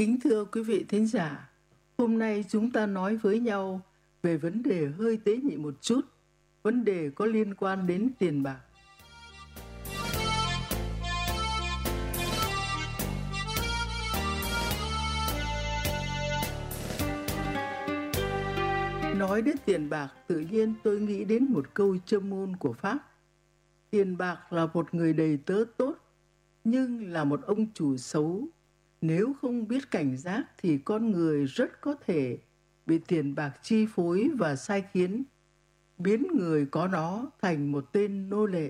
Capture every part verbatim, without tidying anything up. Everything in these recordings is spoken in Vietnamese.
Kính thưa quý vị thính giả, hôm nay chúng ta nói với nhau về vấn đề hơi tế nhị một chút, vấn đề có liên quan đến tiền bạc. Nói đến tiền bạc, tự nhiên tôi nghĩ đến một câu châm ngôn của Pháp. Tiền bạc là một người đầy tớ tốt, nhưng là một ông chủ xấu. Nếu không biết cảnh giác thì con người rất có thể bị tiền bạc chi phối và sai khiến, biến người có nó thành một tên nô lệ.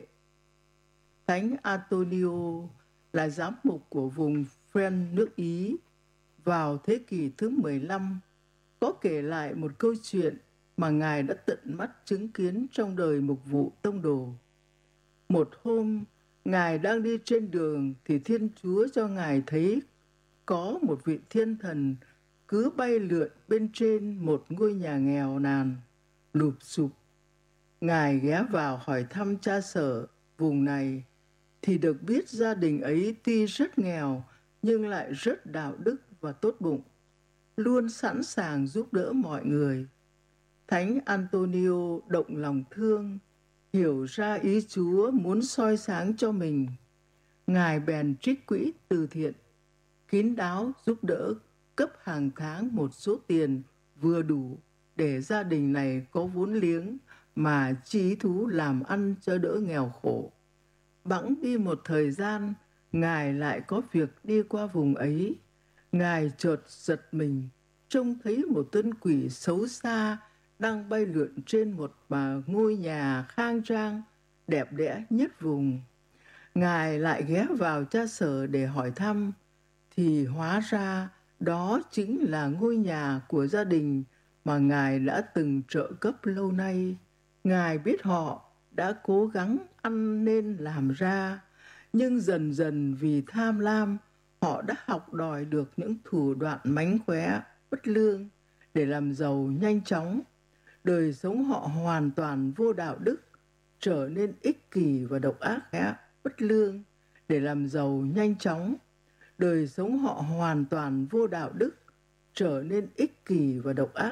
Thánh Antonio là giám mục của vùng Fren nước Ý vào thế kỷ thứ mười lăm, có kể lại một câu chuyện mà Ngài đã tận mắt chứng kiến trong đời mục vụ tông đồ. Một hôm, Ngài đang đi trên đường thì Thiên Chúa cho Ngài thấy có một vị thiên thần cứ bay lượn bên trên một ngôi nhà nghèo nàn, lụp xụp. Ngài ghé vào hỏi thăm cha xở vùng này, thì được biết gia đình ấy tuy rất nghèo nhưng lại rất đạo đức và tốt bụng, luôn sẵn sàng giúp đỡ mọi người. Thánh Antonio động lòng thương, hiểu ra ý Chúa muốn soi sáng cho mình. Ngài bèn trích quỹ từ thiện, kín đáo giúp đỡ, cấp hàng tháng một số tiền vừa đủ để gia đình này có vốn liếng mà chí thú làm ăn cho đỡ nghèo khổ. Bẵng đi một thời gian, Ngài lại có việc đi qua vùng ấy. Ngài chợt giật mình, trông thấy một tên quỷ xấu xa đang bay lượn trên một mà ngôi nhà khang trang, đẹp đẽ nhất vùng. Ngài lại ghé vào cha xở để hỏi thăm, thì hóa ra đó chính là ngôi nhà của gia đình mà Ngài đã từng trợ cấp lâu nay. Ngài biết họ đã cố gắng ăn nên làm ra, nhưng dần dần vì tham lam, họ đã học đòi được những thủ đoạn mánh khóe, bất lương để làm giàu nhanh chóng. Đời sống họ hoàn toàn vô đạo đức, trở nên ích kỷ và độc ác, bất lương để làm giàu nhanh chóng. Đời sống họ hoàn toàn vô đạo đức, trở nên ích kỷ và độc ác.